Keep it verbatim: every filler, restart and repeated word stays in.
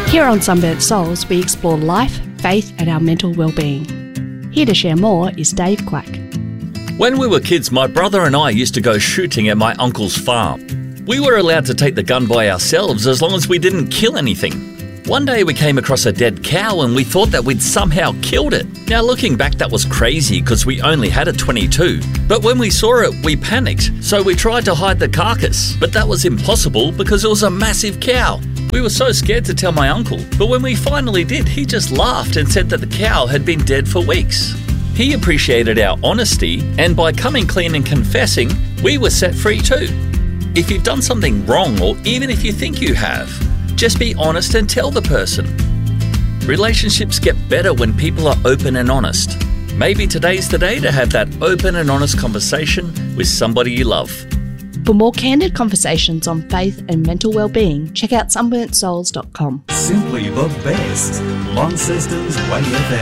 Here on Sunburnt Souls, we explore life, faith and our mental well-being. Here to share more is Dave Quack. When we were kids, my brother and I used to go shooting at my uncle's farm. We were allowed to take the gun by ourselves as long as we didn't kill anything. One day we came across a dead cow and we thought that we'd somehow killed it. Now looking back, that was crazy because we only had a twenty-two. But when we saw it, we panicked, so we tried to hide the carcass. But that was impossible because it was a massive cow. We were so scared to tell my uncle, but when we finally did, he just laughed and said that the cow had been dead for weeks. He appreciated our honesty, and by coming clean and confessing, we were set free too. If you've done something wrong, or even if you think you have, just be honest and tell the person. Relationships get better when people are open and honest. Maybe today's the day to have that open and honest conversation with somebody you love. For more candid conversations on faith and mental well-being, check out sunburnt souls dot com. Simply the best. Launceston's Way F M.